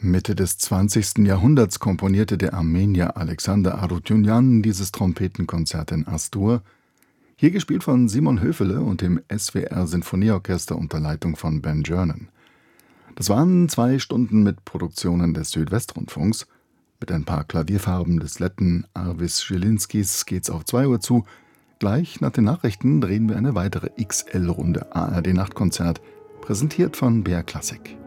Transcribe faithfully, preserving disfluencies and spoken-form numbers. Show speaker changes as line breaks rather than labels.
Mitte des zwanzigsten Jahrhunderts komponierte der Armenier Alexander Arutyunjan dieses Trompetenkonzert in As-Dur, hier gespielt von Simon Höfele und dem S W R-Sinfonieorchester unter Leitung von Ben Gernon. Das waren zwei Stunden mit Produktionen des Südwestrundfunks. Mit ein paar Klavierfarben des Letten Arvis Zilinskis geht's auf zwei Uhr zu. Gleich nach den Nachrichten drehen wir eine weitere X L-Runde A R D-Nachtkonzert, präsentiert von B R Classic.